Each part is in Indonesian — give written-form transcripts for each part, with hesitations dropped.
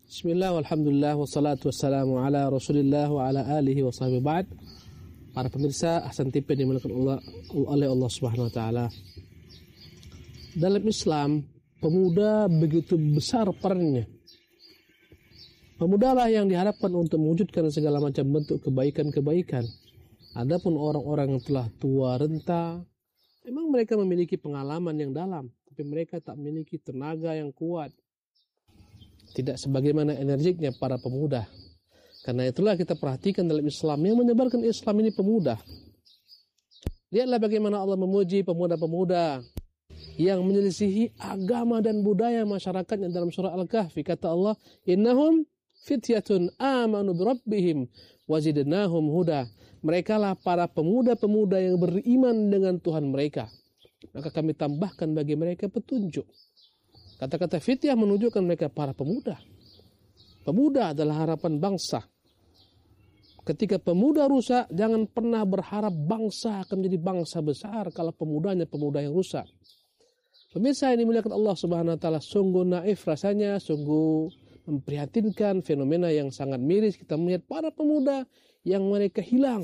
Bismillah, walhamdulillah, wassalatu wassalamu ala rasulillah wa ala alihi wa sahbihi ba'd. Para pemirsa Ahsan TV yang dimuliakan oleh Allah Subhanahu wa taala. Dalam Islam, pemuda begitu besar perannya. Pemudalah yang diharapkan untuk mewujudkan segala macam bentuk kebaikan-kebaikan. Adapun orang-orang yang telah tua renta, memang mereka memiliki pengalaman yang dalam, tapi mereka tak memiliki tenaga yang kuat. Tidak sebagaimana energiknya para pemuda. Karena itulah kita perhatikan dalam Islam, yang menyebarkan Islam ini pemuda. Lihatlah bagaimana Allah memuji pemuda-pemuda yang menyelisihi agama dan budaya masyarakatnya dalam surah Al-Kahfi. Kata Allah, innahum fityatun amanu birabbihim wazidnahum huda. Mereka lah para pemuda-pemuda yang beriman dengan Tuhan mereka, maka kami tambahkan bagi mereka petunjuk. Kata-kata fityah menunjukkan mereka para pemuda. Pemuda adalah harapan bangsa. Ketika pemuda rusak, jangan pernah berharap bangsa akan menjadi bangsa besar kalau pemudanya pemuda yang rusak. Pemirsa yang dimuliakan Allah Subhanahu wa taala, sungguh naif rasanya, sungguh memprihatinkan fenomena yang sangat miris kita melihat para pemuda yang mereka hilang.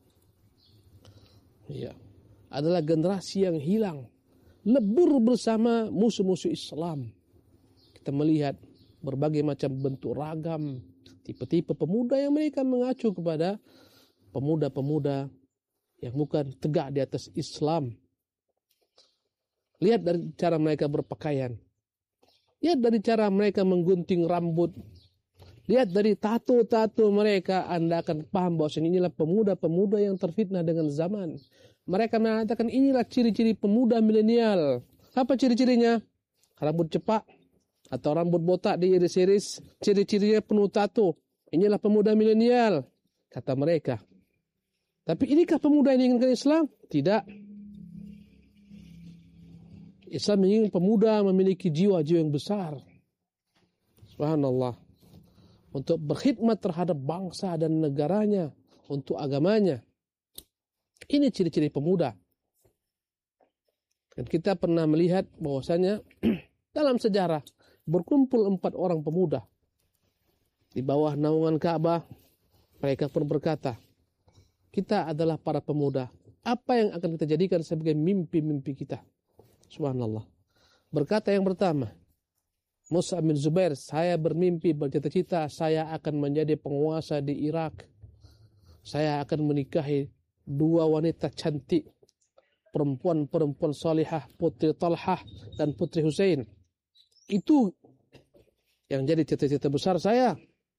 Ya, adalah generasi yang hilang, lebur bersama musuh-musuh Islam. Kita melihat berbagai macam bentuk ragam, tipe-tipe pemuda yang mereka mengacu kepada pemuda-pemuda yang bukan tegak di atas Islam. Lihat dari cara mereka berpakaian. Lihat dari cara mereka menggunting rambut. Lihat dari tato-tato mereka, Anda akan paham bahwa inilah pemuda-pemuda yang terfitnah dengan zaman. Mereka mengatakan inilah ciri-ciri pemuda milenial. Apa ciri-cirinya? Rambut cepak atau rambut botak diiris-iris, ciri-cirinya penuh tato. Inilah pemuda milenial, kata mereka. Tapi inikah pemuda yang diinginkan Islam? Tidak. Islam ingin pemuda memiliki jiwa-jiwa yang besar. Subhanallah. Untuk berkhidmat terhadap bangsa dan negaranya, untuk agamanya. Ini ciri-ciri pemuda. Dan kita pernah melihat bahwasanya dalam sejarah berkumpul 4 orang pemuda di bawah naungan Ka'bah. Mereka pun berkata, kita adalah para pemuda. Apa yang akan kita jadikan sebagai mimpi-mimpi kita? Subhanallah. Berkata yang pertama, Mus'ab bin Zubair, saya bermimpi, bercita-cita saya akan menjadi penguasa di Irak. Saya akan menikahi 2 wanita cantik, perempuan-perempuan salihah, putri Talhah dan putri Husain. Itu yang jadi cita-cita besar saya.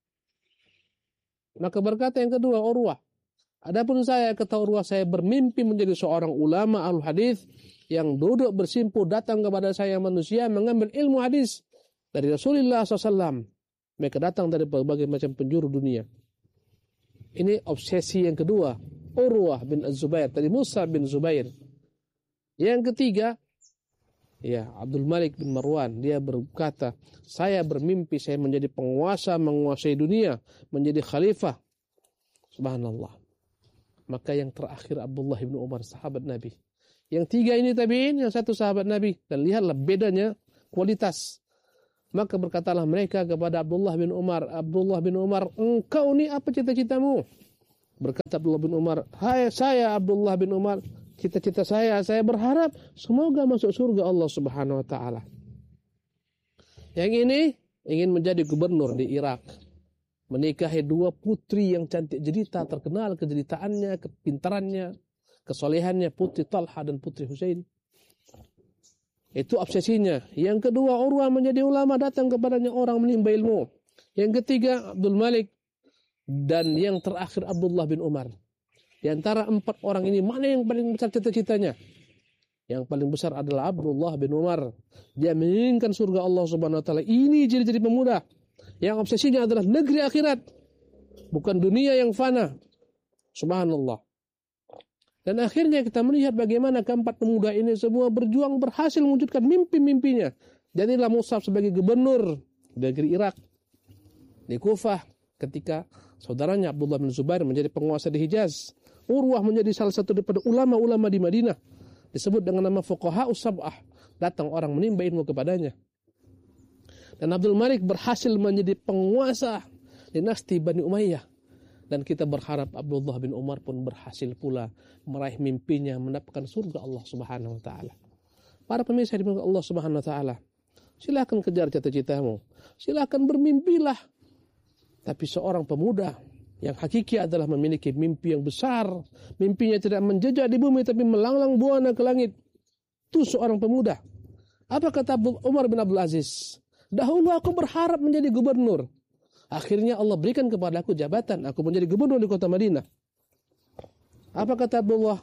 Maka berkata yang kedua, Urwah, adapun saya, kata Urwah, saya bermimpi menjadi seorang ulama ahlu hadis yang duduk bersimpuh datang kepada saya manusia mengambil ilmu hadis dari Rasulullah SAW. Mereka datang dari berbagai macam penjuru dunia. Ini obsesi yang kedua, Urwah bin Az-Zubair, dari Mus'ab bin Zubair. Yang ketiga, ya, Abdul Malik bin Marwan, dia berkata, saya bermimpi saya menjadi penguasa, menguasai dunia, menjadi khalifah. Subhanallah. Maka yang terakhir Abdullah bin Umar, sahabat Nabi. Yang 3 ini tabi'in, yang 1 sahabat Nabi. Dan lihatlah bedanya kualitas. Maka berkatalah mereka kepada Abdullah bin Umar, engkau ni apa cita-citamu? Berkata Abdullah bin Umar, hai saya Abdullah bin Umar, cita-cita saya berharap semoga masuk surga Allah Subhanahu wa taala. Yang ini ingin menjadi gubernur di Irak. Menikahi 2 putri yang cantik jelita, terkenal kejelitaannya, kepintarannya, kesolehannya, putri Talha dan putri Husain. Itu obsesinya. Yang kedua, Urwah menjadi ulama, datang kepadanya orang menimba ilmu. Yang ketiga, Abdul Malik. Dan yang terakhir, Abdullah bin Umar. Di antara 4 orang ini, mana yang paling besar cita-citanya? Yang paling besar adalah Abdullah bin Umar. Dia menginginkan surga Allah Subhanahu wa taala. Ini ciri-ciri pemuda yang obsesinya adalah negeri akhirat, bukan dunia yang fana. Subhanallah. Dan akhirnya kita melihat bagaimana keempat pemuda ini semua berjuang, berhasil mewujudkan mimpi-mimpinya. Jadilah Mus'ab sebagai gubernur di negeri Irak, di Kufah, ketika saudaranya Abdullah bin Zubair menjadi penguasa di Hijaz. Urwah menjadi salah satu daripada ulama-ulama di Madinah, disebut dengan nama fuqaha us-sab'ah. Datang orang menimba ilmu kepadanya. Dan Abdul Malik berhasil menjadi penguasa dinasti Bani Umayyah. Dan kita berharap Abdullah bin Umar pun berhasil pula meraih mimpinya mendapatkan surga Allah Subhanahu wa taala. Para pemirsa di Allah Subhanahu wa taala, silakan kejar cita-citamu. Silakan bermimpilah. Tapi seorang pemuda yang hakiki adalah memiliki mimpi yang besar. Mimpinya tidak menjejak di bumi tapi melanglang buana ke langit. Itu seorang pemuda. Apa kata Umar bin Abdul Aziz? Dahulu aku berharap menjadi gubernur. Akhirnya Allah berikan kepada aku jabatan. Aku menjadi gubernur di kota Madinah. Apa kata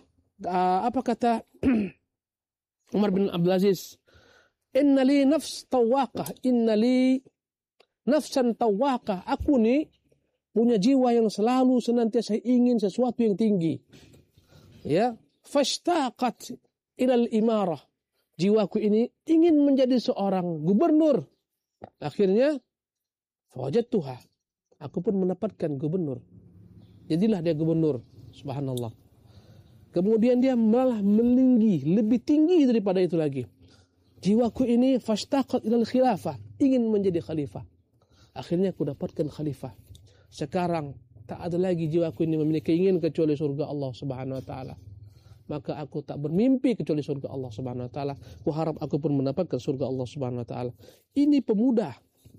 Umar bin Abdul Aziz? Innali nafs tawaqah. Innali nafsan tawaqah. Aku nih punya jiwa yang selalu senantiasa ingin sesuatu yang tinggi. Ya. Fashtaqat ilal imarah. Jiwaku ini ingin menjadi seorang gubernur. Akhirnya fawajadtuha. Aku pun mendapatkan gubernur. Jadilah dia gubernur. Subhanallah. Kemudian dia malah melinggi, lebih tinggi daripada itu lagi. Jiwaku ini fashtaqat ilal khilafah, ingin menjadi khalifah. Akhirnya aku dapatkan khalifah. Sekarang tak ada lagi jiwaku ini memiliki keinginan kecuali surga Allah Subhanahu wa taala. Maka aku tak bermimpi kecuali surga Allah Subhanahu wa taala. Aku harap aku pun mendapatkan surga Allah Subhanahu wa taala. Ini pemuda.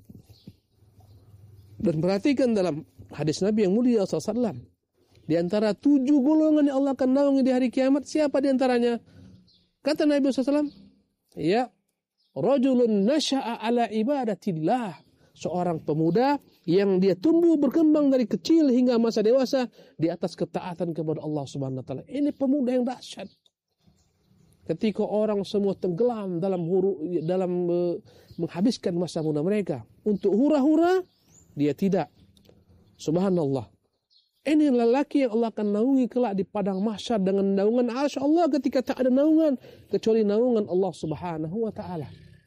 Dan perhatikan dalam hadis Nabi yang mulia SAW. Di antara 7 golongan yang Allah akan naungi di hari kiamat, siapa di antaranya? Kata Nabi SAW, ya, rajulun nasha'a ala ibadatillah. Seorang pemuda yang dia tumbuh berkembang dari kecil hingga masa dewasa di atas ketaatan kepada Allah Subhanahu wa taala. Ini pemuda yang dahsyat. Ketika orang semua tenggelam dalam menghabiskan masa muda mereka untuk hura-hura, dia tidak. Subhanallah. Ini lelaki yang Allah akan naungi kelak di padang mahsyar dengan naungan arsy Allah ketika tak ada naungan kecuali naungan Allah Subhanahu wa taala.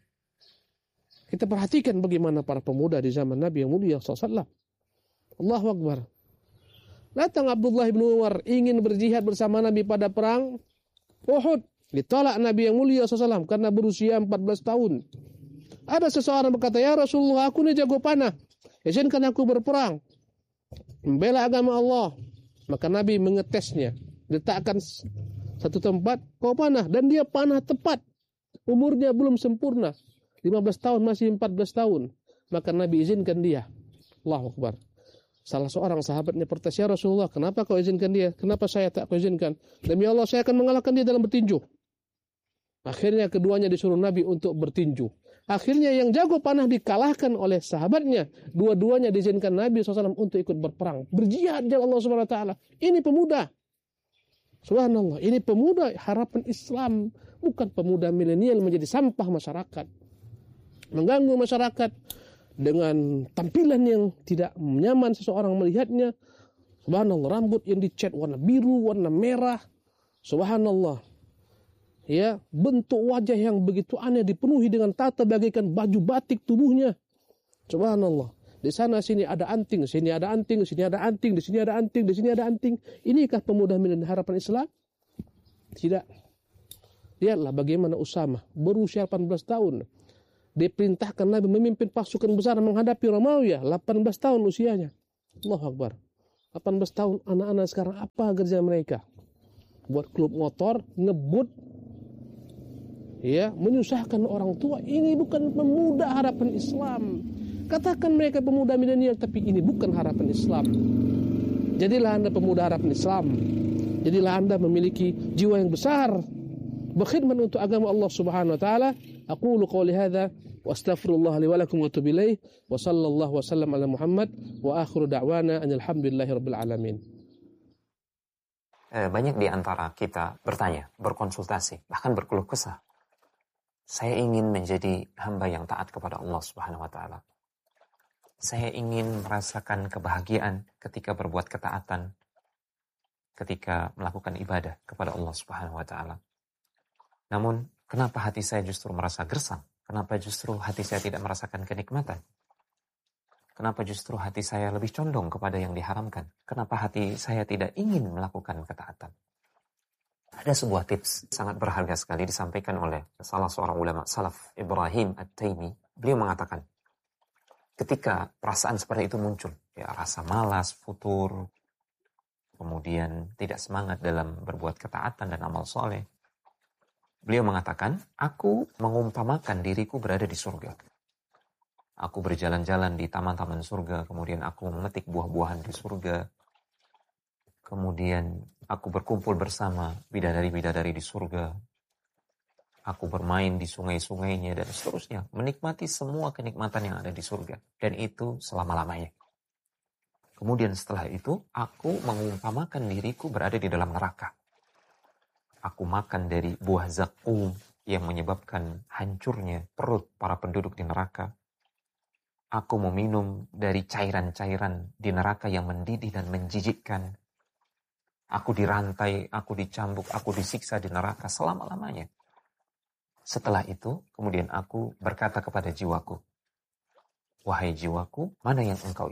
Kita perhatikan bagaimana para pemuda di zaman Nabi yang mulia SAW. Allahu Akbar. Datang Abdullah bin Umar ingin berjihad bersama Nabi pada perang Uhud. Ditolak Nabi yang mulia SAW karena berusia 14 tahun. Ada seseorang berkata, ya Rasulullah, aku ini jago panah. Izinkan aku berperang. Membela agama Allah. Maka Nabi mengetesnya. Letakkan satu tempat, kau panah. Dan dia panah tepat. Umurnya belum sempurna. 15 tahun, masih 14 tahun. Maka Nabi izinkan dia. Allahu Akbar. Salah seorang sahabatnya protes, ya Rasulullah, kenapa kau izinkan dia? Kenapa saya tak kau izinkan? Demi Allah, saya akan mengalahkan dia dalam bertinju. Akhirnya keduanya disuruh Nabi untuk bertinju. Akhirnya yang jago panah dikalahkan oleh sahabatnya. Dua-duanya diizinkan Nabi SAW untuk ikut berperang. Berjihad jalan Allah SWT. Ini pemuda. Subhanallah. Ini pemuda harapan Islam. Bukan pemuda milenial menjadi sampah masyarakat. Mengganggu masyarakat dengan tampilan yang tidak nyaman seseorang melihatnya. Subhanallah. Rambut yang dicat warna biru, warna merah. Subhanallah. Ya, bentuk wajah yang begitu aneh dipenuhi dengan tata bagaikan baju batik tubuhnya. Subhanallah. Di sana sini ada anting, sini ada anting, sini ada anting, di sini ada anting, di sini ada anting. Inikah pemuda milenial harapan Islam? Tidak. Lihatlah bagaimana Usama berusia 18 tahun. Diperintahkan Nabi memimpin pasukan besar menghadapi Romawi, 18 tahun usianya. Allahu Akbar. 18 tahun anak-anak sekarang apa kerja mereka? Buat klub motor, ngebut, ya, menyusahkan orang tua. Ini bukan pemuda harapan Islam. Katakan mereka pemuda milenial, tapi ini bukan harapan Islam. Jadilah Anda pemuda harapan Islam. Jadilah Anda memiliki jiwa yang besar, berkhidmat untuk agama Allah Subhanahu wa taala. Aqulu qouli hadza wa astaghfirullah li wa lakum wa atubu ilaih wa sallallahu wasallam ala Muhammad wa akhiru da'wana alhamdulillahirabbil alamin. Banyak di antara kita bertanya, berkonsultasi, bahkan berkeluh kesah. Saya ingin menjadi hamba yang taat kepada Allah Subhanahu wa taala. Saya ingin merasakan kebahagiaan ketika berbuat ketaatan, ketika melakukan ibadah kepada Allah Subhanahu wa taala. Namun, kenapa hati saya justru merasa gersang? Kenapa justru hati saya tidak merasakan kenikmatan? Kenapa justru hati saya lebih condong kepada yang diharamkan? Kenapa hati saya tidak ingin melakukan ketaatan? Ada sebuah tips sangat berharga sekali disampaikan oleh salah seorang ulama salaf, Ibrahim At-Taimi. Beliau mengatakan, ketika perasaan seperti itu muncul, ya rasa malas, futur, kemudian tidak semangat dalam berbuat ketaatan dan amal soleh, beliau mengatakan, aku mengumpamakan diriku berada di surga. Aku berjalan-jalan di taman-taman surga, kemudian aku memetik buah-buahan di surga, kemudian aku berkumpul bersama bidadari-bidadari di surga, aku bermain di sungai-sungainya dan seterusnya, menikmati semua kenikmatan yang ada di surga, dan itu selama-lamanya. Kemudian setelah itu, aku mengumpamakan diriku berada di dalam neraka. Aku makan dari buah zakum yang menyebabkan hancurnya perut para penduduk di neraka. Aku meminum dari cairan-cairan di neraka yang mendidih dan menjijikkan. Aku dirantai, aku dicambuk, aku disiksa di neraka selama-lamanya. Setelah itu, kemudian aku berkata kepada jiwaku, wahai jiwaku, mana yang engkau